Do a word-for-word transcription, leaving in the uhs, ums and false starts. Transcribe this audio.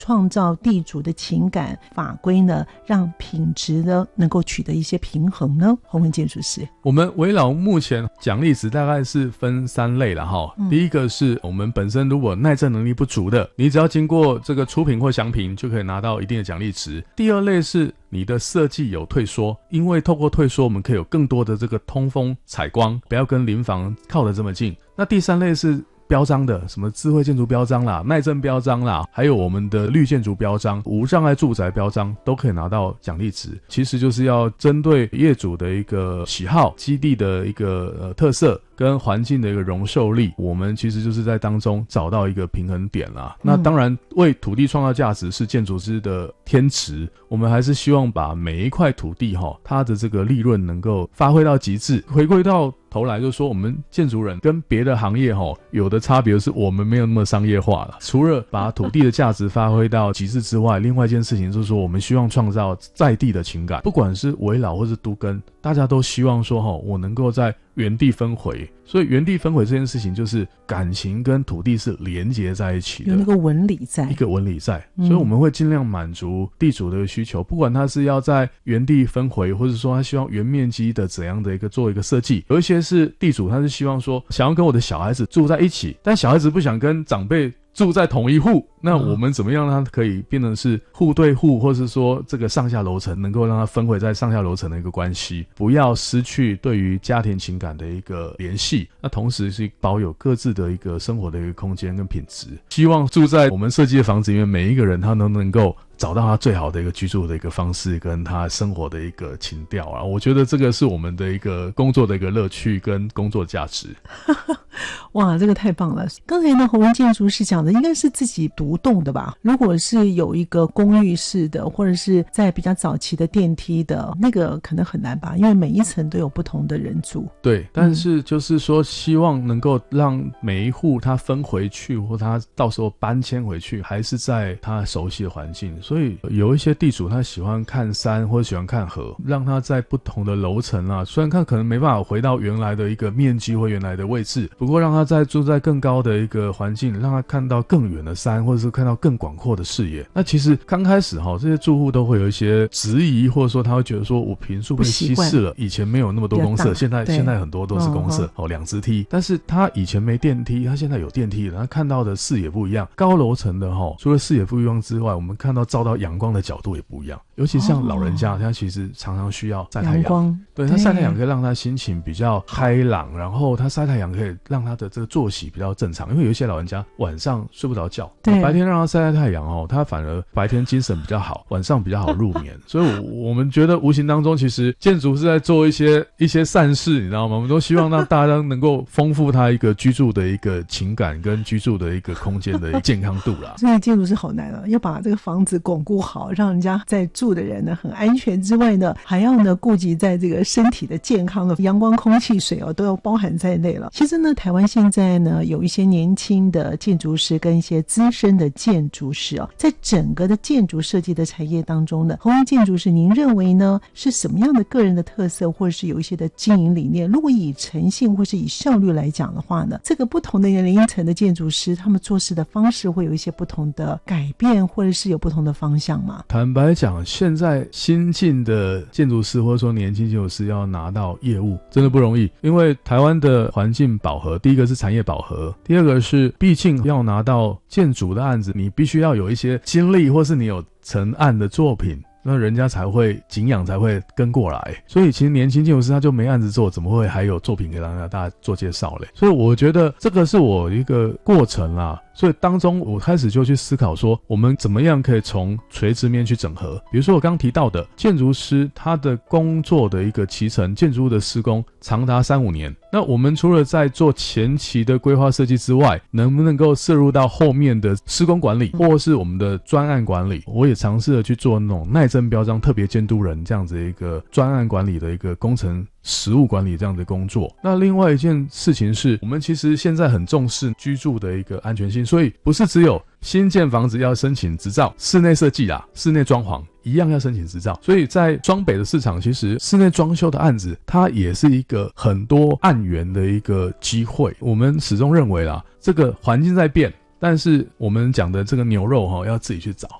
创造地主的情感法规呢，让品质呢能够取得一些平衡呢？洪文建筑师， 我们危老目前奖励值大概是分三类啦齁、嗯、第一个是我们本身如果耐震能力不足的，你只要经过这个初评或详评就可以拿到一定的奖励值。第二类是你的设计有退缩，因为透过退缩我们可以有更多的这个通风采光，不要跟邻房靠得这么近。那第三类是标章的，什么智慧建筑标章啦、耐震标章啦，还有我们的绿建筑标章、无障碍住宅标章都可以拿到奖励值。其实就是要针对业主的一个喜好、基地的一个呃特色跟环境的一个容受力，我们其实就是在当中找到一个平衡点啦、嗯、那当然为土地创造价值是建筑师的天职，我们还是希望把每一块土地齁它的这个利润能够发挥到极致。回归到头来就是说，我们建筑人跟别的行业齁有的差别是我们没有那么商业化了，除了把土地的价值发挥到极致之外，另外一件事情就是说我们希望创造在地的情感，不管是危老或是都更，大家都希望说齁我能够在原地分回，所以原地分回这件事情就是感情跟土地是连结在一起的， 有那个纹理在， 一个纹理在、嗯、所以我们会尽量满足地主的需求，不管他是要在原地分回，或者说他希望原面积的怎样的一个做一个设计。有一些是地主他是希望说想要跟我的小孩子住在一起，但小孩子不想跟长辈住在同一户，那我们怎么样让它可以变成是户对户，或是说这个上下楼层能够让它分回在上下楼层的一个关系，不要失去对于家庭情感的一个联系，那同时是保有各自的一个生活的一个空间跟品质。希望住在我们设计的房子里面每一个人他都能够找到他最好的一个居住的一个方式跟他生活的一个情调啊，我觉得这个是我们的一个工作的一个乐趣跟工作价值。 哇，这个太棒了！刚才呢，洪文建筑师讲的应该是自己独栋的吧？如果是有一个公寓式的，或者是在比较早期的电梯的，那个可能很难吧，因为每一层都有不同的人住。 对，但是就是说，希望能够让每一户他分回去，或他到时候搬迁回去，还是在他熟悉的环境。所以有一些地主他喜欢看山或者喜欢看河，让他在不同的楼层啊，虽然看可能没办法回到原来的一个面积或原来的位置，不过让他在住在更高的一个环境，让他看到更远的山，或者是看到更广阔的视野。那其实刚开始齁这些住户都会有一些质疑，或者说他会觉得说我坪数被稀释了，以前没有那么多公设，现在现在很多都是公设哦，两只梯，但是他以前没电梯，他现在有电梯了，他看到的视野不一样。高楼层的齁除了视野不一样之外，我们看到照到阳光的角度也不一样，尤其像老人家、哦、他其实常常需要晒太阳，阳对，他晒太阳可以让他心情比较开朗，然后他晒太阳可以让他的这个作息比较正常，因为有一些老人家晚上睡不着觉，白天让他晒晒太阳哦，他反而白天精神比较好，晚上比较好入眠。所以我们觉得无形当中其实建筑是在做一些一些善事，你知道吗？我们都希望让大家能够丰富他一个居住的一个情感跟居住的一个空间的健康度啦。 所以建筑是好难啊，要把这个房子巩固好，让人家在住的人呢很安全之外呢，还要呢顾及在这个身体的健康的阳光空气水哦都要包含在内了。其实呢台湾现在呢有一些年轻的建筑师跟一些资深的建筑师哦，在整个的建筑设计的产业当中呢，洪文建筑师您认为呢是什么样的个人的特色，或者是有一些的经营理念？如果以诚信或是以效率来讲的话呢，这个不同的年龄层的建筑师他们做事的方式会有一些不同的改变，或者是有不同的方向吗？ 坦白讲，现在新进的建筑师或者说年轻建筑师要拿到业务真的不容易，因为台湾的环境饱和，第一个是产业饱和，第二个是毕竟要拿到建筑的案子，你必须要有一些经历，或是你有成案的作品，那人家才会敬仰，才会跟过来。所以其实年轻建筑师他就没案子做，怎么会还有作品给让大家做介绍嘞？所以我觉得这个是我一个过程啦。所以当中我开始就去思考说，我们怎么样可以从垂直面去整合。比如说我刚提到的建筑师，他的工作的一个期程，建筑物的施工长达三五年，那我们除了在做前期的规划设计之外，能不能够涉入到后面的施工管理，或是我们的专案管理？我也尝试了去做那种耐震标章特别监督人这样子一个专案管理的一个工程实务管理这样的工作。那另外一件事情是，我们其实现在很重视居住的一个安全性，所以不是只有新建房子要申请执照，室内设计啦，室内装潢一样要申请执照。所以在双北的市场，其实室内装修的案子它也是一个很多案源的一个机会。我们始终认为啦，这个环境在变， 但是我们讲的这个牛肉哈，要自己去找。